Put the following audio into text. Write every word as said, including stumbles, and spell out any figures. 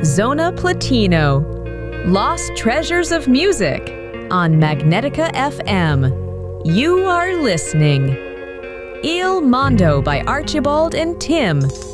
Zona Platino, Lost Treasures of Music on Magnetica F M. You are listening. Il Mondo by Archibald and Tim.